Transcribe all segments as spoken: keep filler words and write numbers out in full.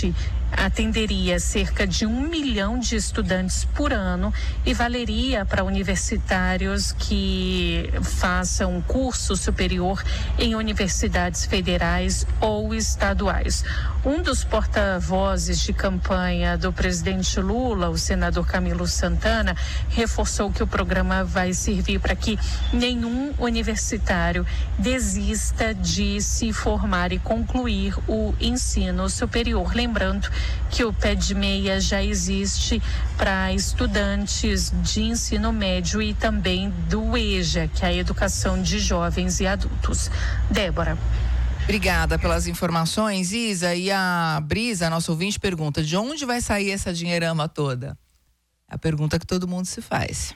rede atenderia cerca de um milhão de estudantes por ano e valeria para universitários que façam curso superior em universidades federais ou estaduais. Um dos porta-vozes de campanha do presidente Lula, o senador Camilo Santana, reforçou que o programa vai servir para que nenhum universitário desista de se formar e concluir o ensino superior. Lembrando que o pé de meia já existe para estudantes de ensino médio e também do EJA, que é a Educação de Jovens e Adultos. Débora. Obrigada pelas informações, Isa. E a Brisa, nosso ouvinte, pergunta: de onde vai sair essa dinheirama toda? É a pergunta que todo mundo se faz.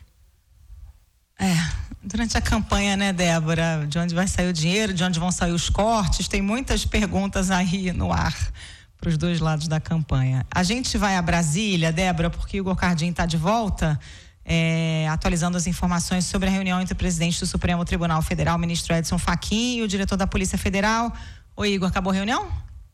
É, durante a campanha, né, Débora? De onde vai sair o dinheiro, de onde vão sair os cortes? Tem muitas perguntas aí no ar para os dois lados da campanha. A gente vai a Brasília, Débora, porque o Igor Cardin está de volta, é, atualizando as informações sobre a reunião entre o presidente do Supremo Tribunal Federal, o ministro Edson Fachin, e o diretor da Polícia Federal. Oi, Igor, acabou a reunião?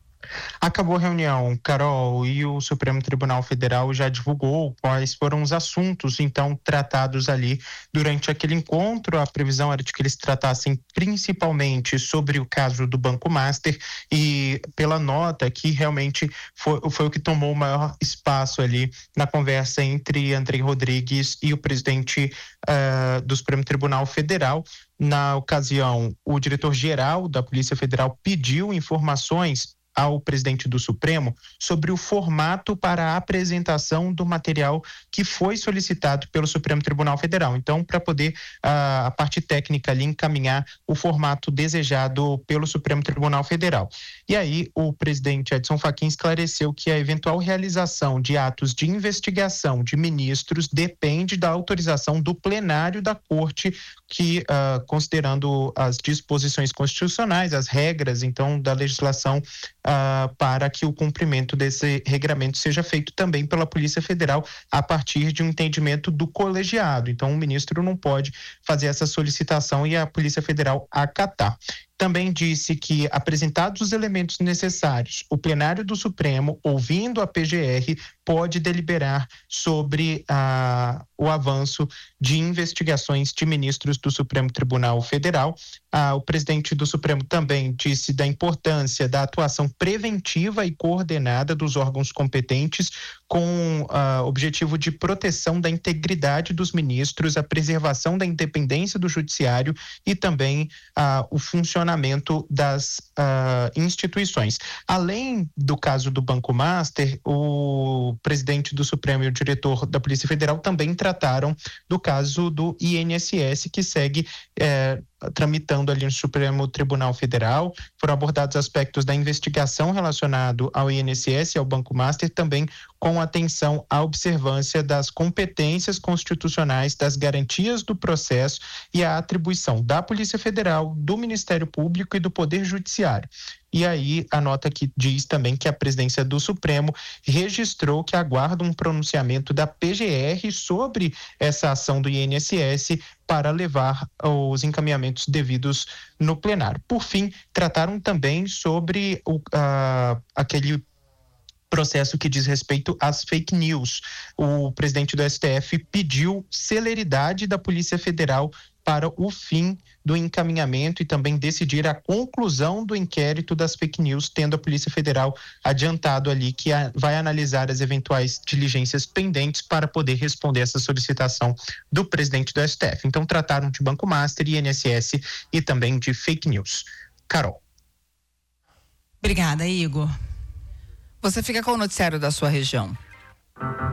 Acabou a reunião, Carol, e o Supremo Tribunal Federal já divulgou quais foram os assuntos, então, tratados ali durante aquele encontro. A previsão era de que eles tratassem principalmente sobre o caso do Banco Master, e pela nota que realmente foi, foi o que tomou o maior espaço ali na conversa entre Andrei Rodrigues e o presidente uh, do Supremo Tribunal Federal. Na ocasião, o diretor-geral da Polícia Federal pediu informações ao presidente do Supremo sobre o formato para a apresentação do material que foi solicitado pelo Supremo Tribunal Federal. Então, para poder a, a parte técnica ali encaminhar o formato desejado pelo Supremo Tribunal Federal. E aí, o presidente Edson Fachin esclareceu que a eventual realização de atos de investigação de ministros depende da autorização do plenário da Corte, que, uh, considerando as disposições constitucionais, as regras, então, da legislação, Uh, para que o cumprimento desse regramento seja feito também pela Polícia Federal a partir de um entendimento do colegiado. Então, o ministro não pode fazer essa solicitação e a Polícia Federal acatar. Também disse que, apresentados os elementos necessários, o plenário do Supremo, ouvindo a P G R, pode deliberar sobre ah, o avanço de investigações de ministros do Supremo Tribunal Federal. Ah, o presidente do Supremo também disse da importância da atuação preventiva e coordenada dos órgãos competentes com ah, objetivo de proteção da integridade dos ministros, a preservação da independência do judiciário e também ah, o funcionamento das uh, instituições. Além do caso do Banco Master, o presidente do Supremo e o diretor da Polícia Federal também trataram do caso do I N S S, que segue eh, tramitando ali no Supremo Tribunal Federal. Foram abordados aspectos da investigação relacionado ao I N S S e ao Banco Master, também com atenção à observância das competências constitucionais, das garantias do processo e à atribuição da Polícia Federal, do Ministério Público e do Poder Judiciário. E aí a nota que diz também que a presidência do Supremo registrou que aguarda um pronunciamento da P G R sobre essa ação do I N S S para levar os encaminhamentos devidos no plenário. Por fim, trataram também sobre o, uh, aquele processo que diz respeito às fake news. O presidente do S T F pediu celeridade da Polícia Federal para o fim do encaminhamento e também decidir a conclusão do inquérito das fake news, tendo a Polícia Federal adiantado ali que a, vai analisar as eventuais diligências pendentes para poder responder essa solicitação do presidente do S T F. Então, trataram de Banco Master, I N S S e também de fake news. Carol. Obrigada, Igor. Você fica com o noticiário da sua região.